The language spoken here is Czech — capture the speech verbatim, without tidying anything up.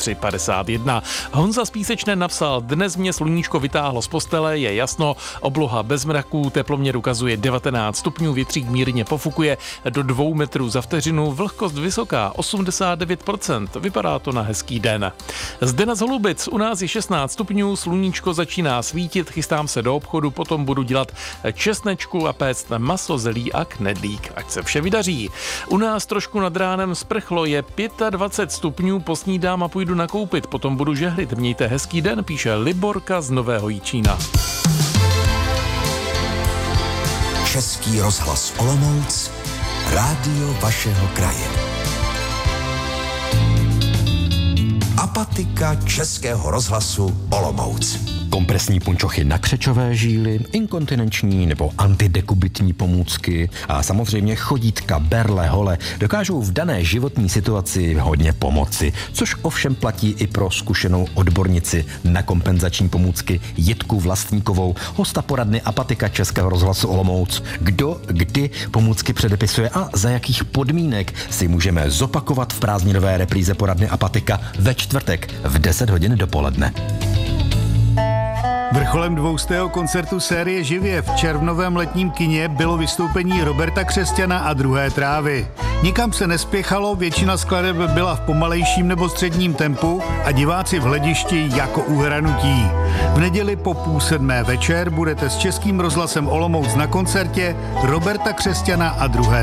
tři padesát jedna. Honza z Písečné napsal: dnes mě sluníčko vytáhlo z postele, je jasno, obloha bez mraků, teploměr ukazuje devatenáct stupňů, větřík mírně pofukuje do dvou metrů za vteřinu, vlhkost vysoká osmdesát devět procent. Vypadá to na hezký den. Zdena z Holubic, u nás je šestnáct stupňů, sluníčko začíná svítit, chystám se do obchodu, potom budu dělat česnečku a péct maso, zelí a knedlík. Ať se vše vydaří. U nás trošku nad ránem sprchlo, je dvacet pět stupňů, posnídám a půjdu nakoupit, potom budu žehlit. Mějte hezký den, píše Liborka z Nového Jičína. Český rozhlas Olomouc, rádio vašeho kraje. Apatika Českého rozhlasu Olomouc. Kompresní punčochy na křečové žíly, inkontinenční nebo antidekubitní pomůcky a samozřejmě chodítka, berle, hole dokážou v dané životní situaci hodně pomoci, což ovšem platí i pro zkušenou odbornici na kompenzační pomůcky Jitku Vlastníkovou, hosta poradny Apatika Českého rozhlasu Olomouc. Kdo kdy pomůcky předepisuje a za jakých podmínek si můžeme zopakovat v prázdninové repríze poradny Apatika ve čtvrtek v deset hodin dopoledne. Vrcholem dvoustého koncertu série Živě v červnovém letním kině bylo vystoupení Roberta Křesťana a Druhé trávy. Nikam se nespěchalo, většina skladeb byla v pomalejším nebo středním tempu a diváci v hledišti jako uhranutí. V neděli po půl sedmé večer budete s Českým rozhlasem Olomouc na koncertě Roberta Křesťana a Druhé